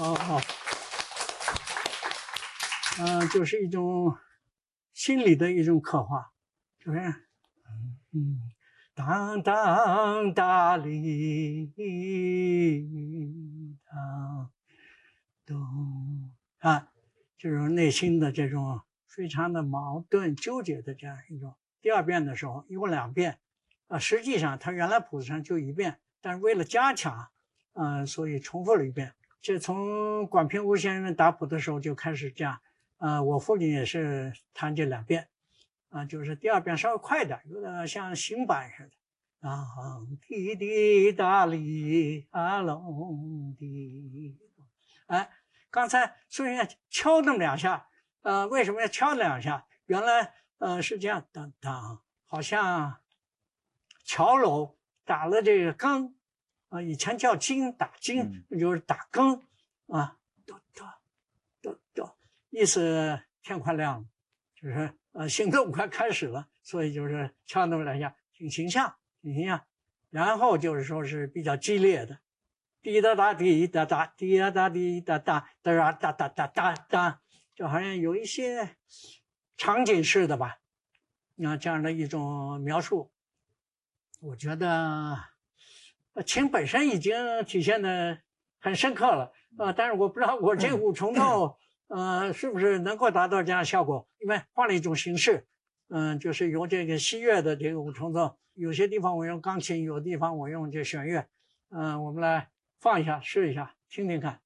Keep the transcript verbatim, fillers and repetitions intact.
好好，嗯、呃，就是一种心理的一种刻画，是不是？嗯，当当大里当咚啊，这种内心的这种非常的矛盾纠结的这样一种。第二遍的时候一共两遍，啊，实际上它原来谱子上就一遍，但是为了加强，嗯、呃，所以重复了一遍。这从管平吾先生打谱的时候就开始这样，呃，我父亲也是弹这两遍，啊、呃，就是第二遍稍微快点，有点像行板似的。啊，滴滴答哩啊隆滴，哎，刚才虽然敲那么两下，呃，为什么要敲两下？原来呃是这样，当当，好像桥楼打了这个钢，啊、呃，以前叫筋打筋，嗯、就是打更啊，哒哒哒哒，意思天快亮了，就是呃行动快开始了，所以就是敲那么两下，挺形象，挺形象。然后就是说是比较激烈的，滴答答滴答答滴答答滴答答哒哒哒哒哒哒，就好像有一些场景式的吧，啊，这样的一种描述，我觉得琴本身已经体现的很深刻了，呃，但是我不知道我这五重奏，呃，是不是能够达到这样效果？因为换了一种形式，嗯、呃，就是由这个西乐的这个五重奏，有些地方我用钢琴，有的地方我用这弦乐，嗯、呃，我们来放一下，试一下，听听看。